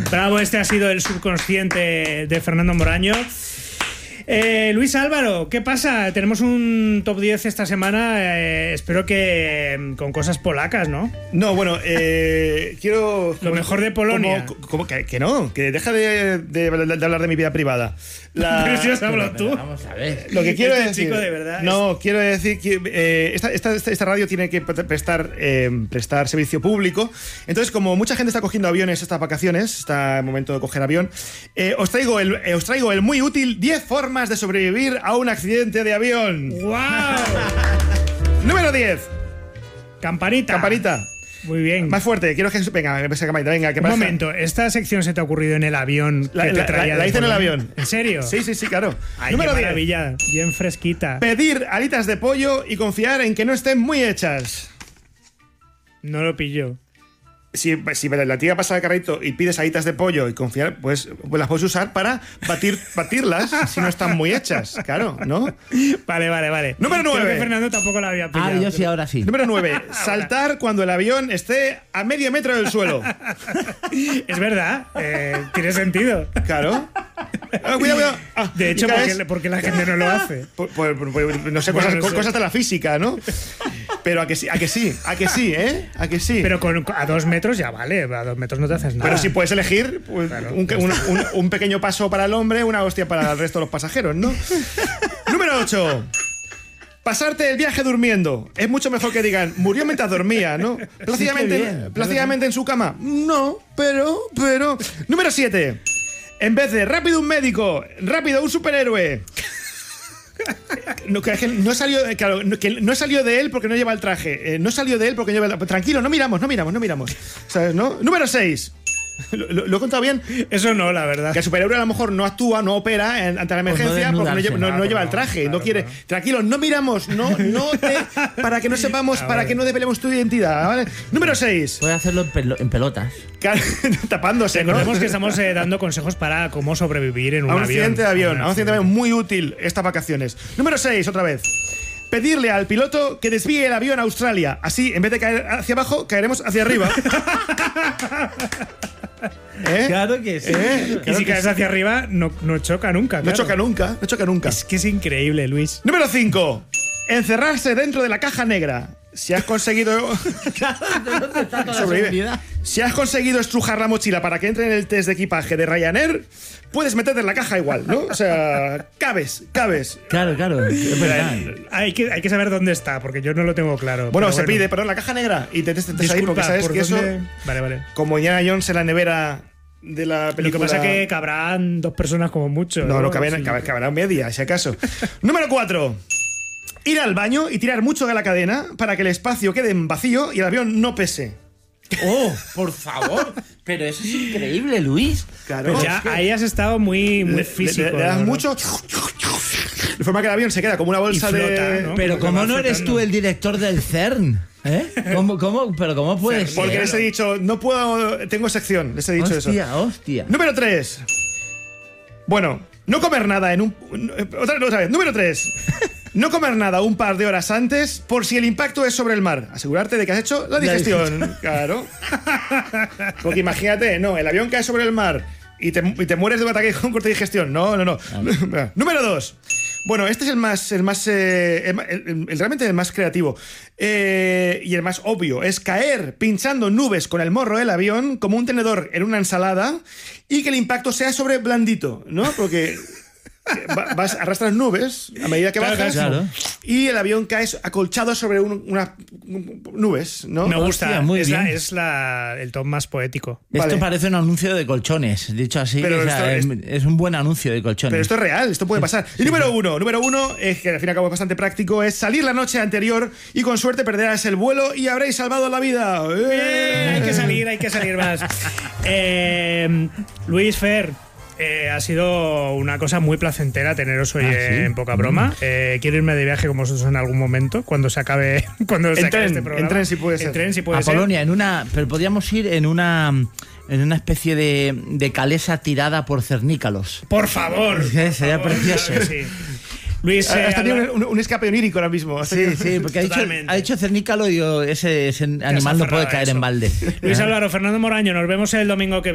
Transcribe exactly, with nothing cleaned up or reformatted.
Bravo, este ha sido el subconsciente de Fernando Moraño. Eh, Luis Álvaro, ¿qué pasa? Tenemos un top diez esta semana, eh, espero que con cosas polacas, ¿no? No, bueno, eh, quiero... Lo mejor de Polonia. Como, como que, que no, que deja de, de, de hablar de mi vida privada. La, pero si has hablado tú. Vamos a ver. Lo que quiero este decir... chico de verdad no, es... quiero decir que eh, esta, esta, esta radio tiene que prestar, eh, prestar servicio público. Entonces, como mucha gente está cogiendo aviones estas vacaciones, está el momento de coger avión, eh, os, traigo el, eh, os traigo el muy útil diez formas de sobrevivir a un accidente de avión. ¡Wow! Número diez. Campanita. Campanita. Muy bien. Más fuerte, quiero que... Venga, esa campanita, venga. ¿Qué Un pasa? momento, ¿esta sección se te ha ocurrido en el avión que La, te la, traía la, la hice en el Polonia? avión. ¿En serio? Sí, sí, sí, claro. Ay, Número qué diez. maravilla, bien fresquita. Pedir alitas de pollo y confiar en que no estén muy hechas. No lo pillo. Si, si la tía pasa el carrito y pides alitas de pollo y confiar, pues, pues las puedes usar para batir, batirlas si no están muy hechas. Claro, ¿no? Vale, vale, vale. Número Creo nueve. que Fernando tampoco lo había pillado. Ah, yo sí, pero- ahora sí. Número nueve. Saltar cuando el avión esté a medio metro del suelo. Es verdad, eh, tiene sentido. Claro. Ah, cuidado, cuidado. Ah, De hecho, ¿y caes? porque, porque la gente no lo hace. Pues, pues, pues, no sé, Bueno, cosas, no sé. cosas de la física, ¿no? Pero a que sí, a que sí, a que sí, ¿eh? A que sí. Pero con, a dos metros ya vale, a dos metros no te haces nada. Pero si puedes elegir pues, Claro, un, un, un, un pequeño paso para el hombre, una hostia para el resto de los pasajeros, ¿no? Número ocho. Pasarte el viaje durmiendo. Es mucho mejor que digan, murió mientras dormía, ¿no? Plácidamente, bien, plácidamente en su cama. No, pero, pero... Número siete. En vez de rápido un médico, rápido un superhéroe. No, que, que no salió, claro, no, que no salió de él porque no lleva el traje. Eh, no salió de él porque no lleva el... Tranquilo, no miramos, no miramos, no miramos. ¿Sabes, no? Número seis. ¿Lo, lo, ¿Lo he contado bien? Eso no, la verdad. Que el superhéroe a lo mejor no actúa, no opera en- ante la Pues no emergencia porque no desnudarse. lleva, no, no Ah, lleva no, el traje, claro, no quiere. claro. Tranquilo, no miramos, no, no te. Para que no sepamos, Ah, para vale. que no develemos tu identidad, ¿vale? Número seis. Puede hacerlo en, pelo- en pelotas. Tapándose, ¿no? Recordemos que estamos eh, dando consejos para cómo sobrevivir en un A un avión. accidente de avión, a un accidente de avión muy útil estas vacaciones. Número seis, otra vez. Pedirle al piloto que desvíe el avión a Australia. Así, en vez de caer hacia abajo, caeremos hacia arriba. ¿Eh? Claro que sí. ¿Eh? Y si caes hacia arriba, no, no choca nunca. No claro. choca nunca, no choca nunca. Es que es increíble, Luis. Número cinco. Encerrarse dentro de la caja negra. Si has conseguido. ¿Dónde está toda la Sobrevive. seguridad? Si has conseguido estrujar la mochila para que entre en el test de equipaje de Ryanair, puedes meterte en la caja igual, ¿no? O sea, cabes, cabes. Claro, claro. Es verdad. Hay que, hay que saber dónde está, porque yo no lo tengo claro. Bueno, pero se pide, pero en la caja negra. Y te te- te- te- ahí Disculpa, porque sabes ¿por que eso. dónde? Vale, vale. Como Indiana Jones en la nevera de la Lo que película. pasa es que cabrán dos personas como mucho. No, no, caben, Sí. caben- cabrá media, si acaso. Número cuatro. Ir al baño y tirar mucho de la cadena para que el espacio quede en vacío y el avión no pese. Oh, por favor. Pero eso es increíble, Luis. Claro. Pues ya ahí has estado muy, muy Le- físico. le, le la das verdad. mucho. De forma que el avión se queda como una bolsa Y flota, de. ¿no? Pero Porque ¿cómo va no eres flotando. tú el director del CERN? ¿Eh? ¿Cómo, cómo, pero ¿cómo puedes Porque ser? les he dicho, no puedo. Tengo sección, les he dicho Hostia, eso. hostia. Número tres. Bueno, no comer nada en un. Otra, otra vez. Número tres. No comer nada un par de horas antes por si el impacto es sobre el mar. Asegurarte de que has hecho la digestión. Claro. Porque imagínate, no, el avión cae sobre el mar y te, y te mueres de un ataque con corte de digestión. No, no, no. Número dos. Bueno, este es el más, el más, eh, el, ma- el- el- realmente el más creativo eh, y el más obvio. Es caer pinchando nubes con el morro del avión como un tenedor en una ensalada y que el impacto sea sobre blandito, ¿no? Porque va- vas arrastras nubes a medida que Claro, bajas claro. y el avión cae acolchado sobre un- unas nubes, ¿no? Me gusta. Hostia, muy es la- bien. es la, el top más poético. Esto Vale. parece un anuncio de colchones, dicho así. Pero o sea, esto es, es un buen anuncio de colchones. Pero esto es real, esto puede pasar. Y número uno, número uno, es que al fin y al cabo es bastante práctico, es salir la noche anterior y con suerte perderás el vuelo y habréis salvado la vida. Eh, hay que ¡Eh! salir, hay que salir más. Eh, Luis Fer. eh, ha sido una cosa muy placentera teneros hoy Ah, eh, ¿sí? en Poca Broma. Eh, quiero irme de viaje con vosotros en algún momento, cuando se acabe, cuando se En acabe tren, este programa. en tren si puede ser. En tren si puede a ser. Polonia, en una. Pero podríamos ir en una. En una especie de, de calesa tirada por cernícalos. Por favor. Sí, sería por favor, precioso. claro que sí. Luis, eh, Has tenido habla- un, un escape onírico ahora mismo. Has Sí, tenido- sí, porque ha dicho, Totalmente. ha dicho cernícalo y yo, ese, ese animal no aferrado puede a caer eso. en balde. Luis Álvaro, Fernando Moraño, nos vemos el domingo que